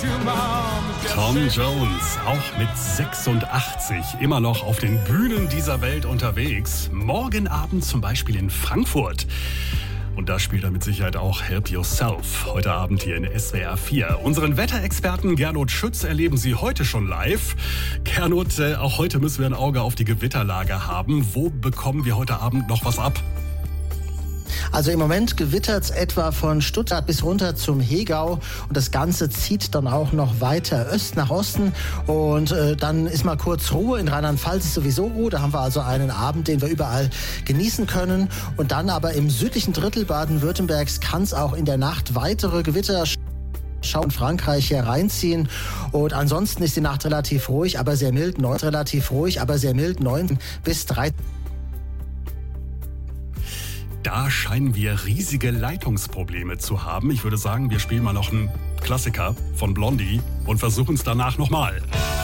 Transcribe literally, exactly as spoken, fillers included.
Tom Jones, auch mit sechsundachtzig, immer noch auf den Bühnen dieser Welt unterwegs. Morgen Abend zum Beispiel in Frankfurt. Und da spielt er mit Sicherheit auch Help Yourself. Heute Abend hier in S W R vier. Unseren Wetterexperten Gernot Schütz erleben Sie heute schon live. Gernot, äh, auch heute müssen wir ein Auge auf die Gewitterlage haben. Wo bekommen wir heute Abend noch was ab? Also im Moment gewittert es etwa von Stuttgart bis runter zum Hegau und das Ganze zieht dann auch noch weiter Öst nach Osten und äh, dann ist mal kurz Ruhe. In Rheinland-Pfalz ist sowieso Ruhe, da haben wir also einen Abend, den wir überall genießen können und dann aber im südlichen Drittel Baden-Württembergs kann es auch in der Nacht weitere Gewitter Schau in Frankreich hereinziehen und ansonsten ist die Nacht relativ ruhig, aber sehr mild, neun, relativ ruhig, aber sehr mild, neun bis dreizehn. Da scheinen wir riesige Leitungsprobleme zu haben. Ich würde sagen, wir spielen mal noch einen Klassiker von Blondie und versuchen es danach nochmal.